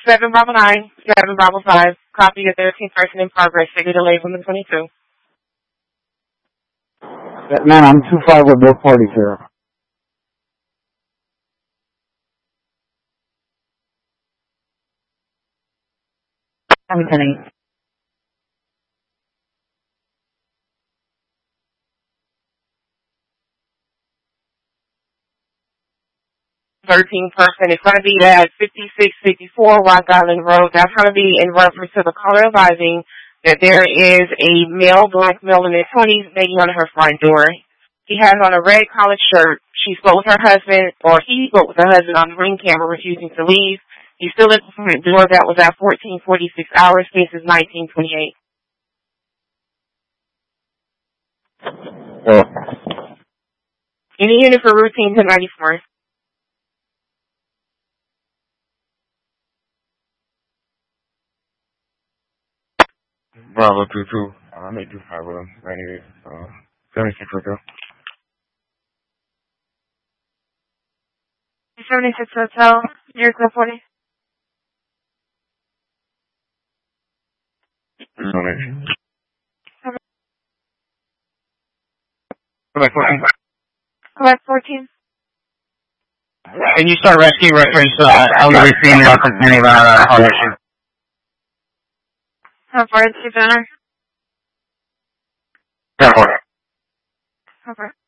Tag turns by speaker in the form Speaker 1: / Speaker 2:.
Speaker 1: 7 Bravo 9, 7 Bravo 5. Copy the 13th person in progress. Figure delay from the 22.
Speaker 2: Man, I'm 2-5 with both parties here.
Speaker 3: I'm listening.
Speaker 1: 13th person. It's going to be at 5654 Rock Island Road. That's going to be in reference to the caller advising that there is a male, black male in his 20s beating on her front door. He has on a red collared shirt. She spoke with her husband, or he spoke with her husband on the ring camera, refusing to leave. He's still at the front door. That was at 1446 hours. This is 1928. Any unit for routine to 94.
Speaker 4: Bravo 2-2. I may do 5 with him. 98. 76 right there.
Speaker 1: 76 Hotel, near Club 40.
Speaker 4: Donation.
Speaker 5: Quebec 14.
Speaker 1: Quebec 14.
Speaker 5: And you start rescue reference elderly female complaining about a heart issue.
Speaker 1: How far is your dinner?
Speaker 5: 10-4.
Speaker 1: Over.